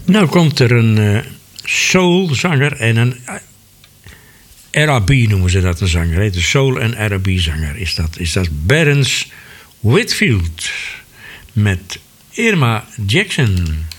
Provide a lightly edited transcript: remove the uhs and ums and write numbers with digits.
Nou komt er een soulzanger en een R&B noemen ze dat, een zanger. Hè? De soul- en R&B-zanger is dat Berens Whitfield met Irma Jackson.